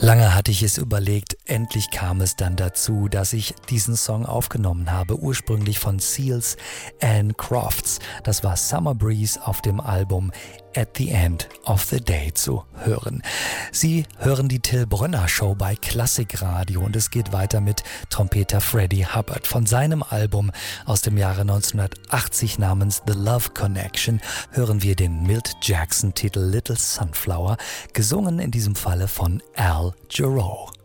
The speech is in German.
Lange hatte ich es überlegt, endlich kam es dann dazu, dass ich diesen Song aufgenommen habe, ursprünglich von Seals and Crofts. Das war Summer Breeze auf dem Album At the End of the Day zu hören. Sie hören die Till Brönner Show bei Klassikradio und es geht weiter mit Trompeter Freddie Hubbard. Von seinem Album aus dem Jahre 1980 namens The Love Connection hören wir den Milt Jackson-Titel Little Sunflower, gesungen in diesem Falle von Al Jarreau.